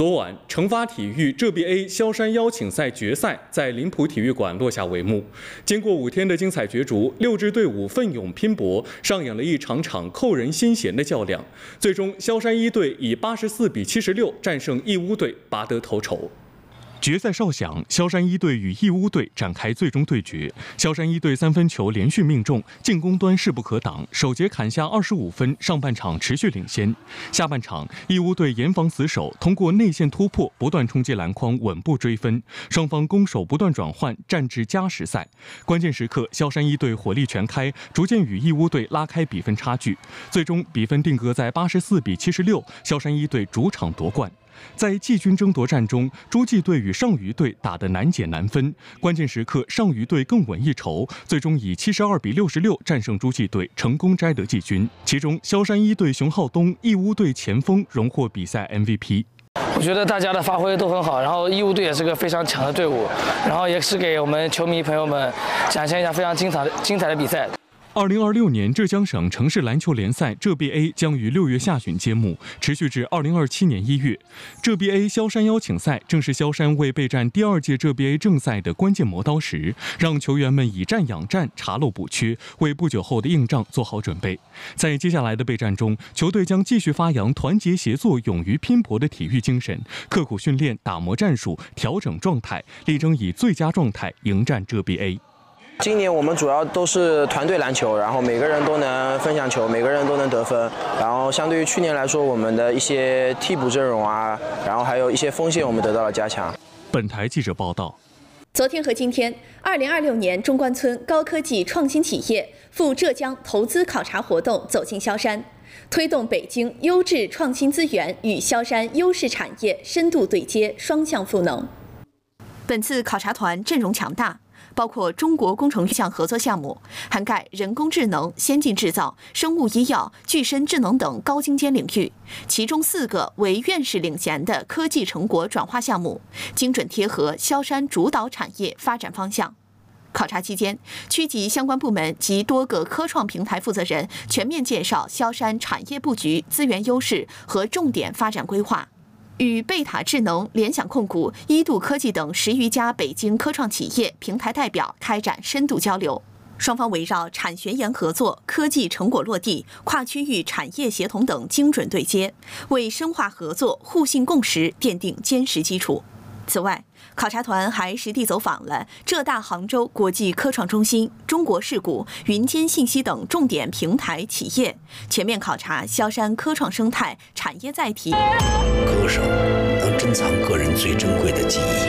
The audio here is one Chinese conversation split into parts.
昨晚，成发体育浙 BA 萧山邀请赛决赛在临浦体育馆落下帷幕。经过5天的精彩角逐，6支队伍奋勇拼搏，上演了一场场扣人心弦的较量。最终，萧山一队以84比76战胜义乌队，拔得头筹。 决赛哨响，萧山一队与义乌队展开最终对决。萧山一队3分球连续命中，进攻端势不可挡，首节砍下25分，上半场持续领先。下半场，义乌队严防死守，通过内线突破，不断冲击篮筐，稳步追分。双方攻守不断转换，战至加时赛。关键时刻，萧山一队火力全开，逐渐与义乌队拉开比分差距。最终比分定格在84比76，萧山一队主场夺冠。 在季军争夺战中，诸暨队与上虞队打得难解难分。关键时刻，上虞队更稳一筹，最终以72比66战胜诸暨队，成功摘得季军。其中，萧山一队熊浩东、义乌队钱锋荣获比赛 MVP。 我觉得大家的发挥都很好，然后义乌队也是个非常强的队伍，然后也是给我们球迷朋友们展现一下非常精彩的比赛。 2026年浙江省城市篮球联赛浙 BA 将于6月下旬揭幕，持续至2027年1月。浙 BA 萧山邀请赛正是萧山为备战第2届浙 BA 正赛的关键磨刀石，让球员们以战养战，查漏补缺，为不久后的硬仗做好准备。在接下来的备战中，球队将继续发扬团结协作、勇于拼搏的体育精神，刻苦训练，打磨战术，调整状态，力争以最佳状态迎战浙 BA。 今年我们主要都是团队篮球，然后每个人都能分享球，每个人都能得分。然后相对于去年来说，我们的一些替补阵容啊，然后还有一些锋线，我们得到了加强。 本台记者报道。 昨天和今天，2026年中关村高科技创新企业赴浙江投资考察活动走进萧山，推动北京优质创新资源与萧山优势产业深度对接，双向赋能。本次考察团阵容强大。 包括中国工程项合作项目，涵盖人工智能、先进制造、生物医药、具身智能等高精尖领域，其中4个为院士领衔的科技成果转化项目，精准贴合萧山主导产业发展方向。考察期间，区级相关部门及多个科创平台负责人全面介绍萧山产业布局、资源优势和重点发展规划。 与贝塔智能、联想控股、一度科技等10余家北京科创企业平台代表开展深度交流，双方围绕产学研合作、科技成果落地、跨区域产业协同等精准对接，为深化合作、互信共识奠定坚实基础。此外，考察团还实地走访了浙大杭州国际科创中心、中国视谷、云间信息等重点平台企业，全面考察萧山科创生态、产业载体。 歌声能珍藏个人最珍贵的记忆，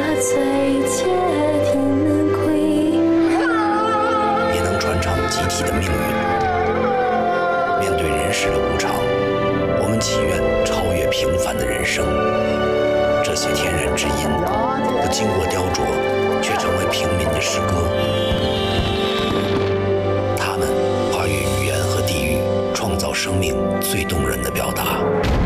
也能传唱集体的命运。面对人世的无常，我们祈愿超越平凡的人生。 这些天然之音，不经过雕琢，却成为平民的诗歌。